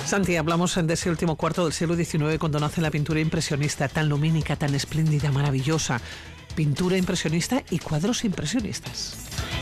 Santi, hablamos de ese último cuarto del siglo XIX, cuando nace la pintura impresionista, tan lumínica, tan espléndida, maravillosa. Pintura impresionista y cuadros impresionistas.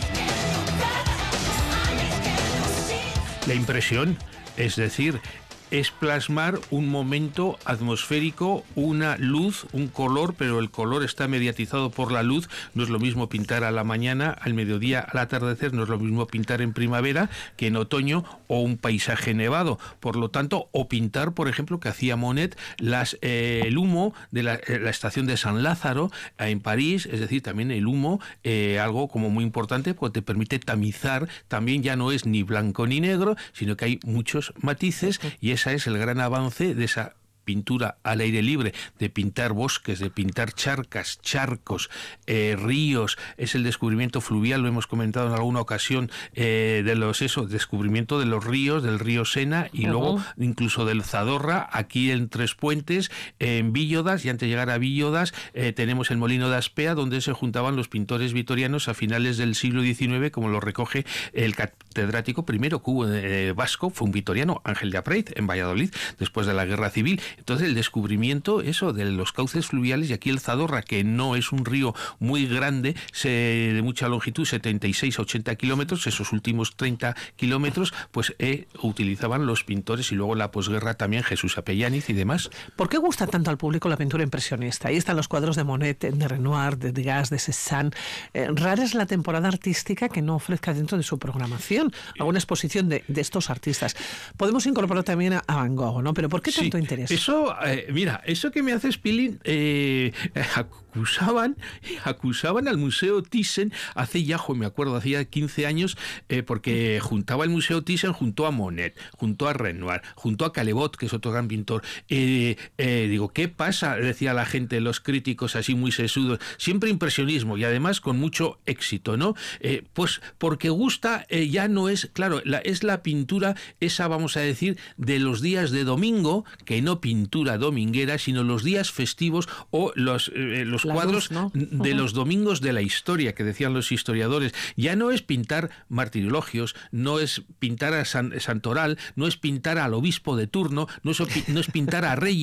La impresión, es decir, es plasmar un momento atmosférico, una luz, un color, pero el color está mediatizado por la luz. No es lo mismo pintar a la mañana, al mediodía, al atardecer, no es lo mismo pintar en primavera que en otoño o un paisaje nevado. Por lo tanto, o pintar, por ejemplo, que hacía Monet, el humo de la estación de San Lázaro en París, es decir, también el humo, algo como muy importante, porque te permite tamizar, también ya no es ni blanco ni negro, sino que hay muchos matices, y ese es el gran avance de esa pintura al aire libre, de pintar bosques, de pintar charcas, charcos, ríos. Es el descubrimiento fluvial, lo hemos comentado en alguna ocasión, descubrimiento de los ríos, del río Sena, y luego incluso del Zadorra, aquí en Tres Puentes, en Víllodas, y antes de llegar a Víllodas tenemos el Molino de Aspea, donde se juntaban los pintores vitorianos a finales del siglo XIX, como lo recoge el catedrático primero vasco, fue un vitoriano, Ángel de Apreyz, en Valladolid, después de la Guerra Civil. Entonces el descubrimiento, de los cauces fluviales, y aquí el Zadorra, que no es un río muy grande, de mucha longitud, 76 a 80 kilómetros, esos últimos 30 kilómetros, pues utilizaban los pintores, y luego en la posguerra también Jesús Apellaniz y demás. ¿Por qué gusta tanto al público la pintura impresionista? Ahí están los cuadros de Monet, de Renoir, de Degas, de Cézanne. Rara es la temporada artística que no ofrezca dentro de su programación alguna exposición de estos artistas. Podemos incorporar también a Van Gogh, ¿no? Pero ¿por qué tanto interés? Eso que me haces, Pili, acusaban al Museo Thyssen hacía 15 años, porque juntaba el Museo Thyssen junto a Monet, junto a Renoir, junto a Caillebotte, que es otro gran pintor. Digo, ¿qué pasa? Decía la gente, los críticos así muy sesudos, siempre impresionismo, y además con mucho éxito, ¿no? Pues porque gusta, ya no es, claro, es la pintura esa, vamos a decir, de los días de domingo, que no pintura dominguera, sino los días festivos, o los cuadros, ¿no?, de los domingos de la historia, que decían los historiadores. Ya no es pintar martirologios, no es pintar a Santoral, no es pintar al obispo de turno, no es pintar a reyes.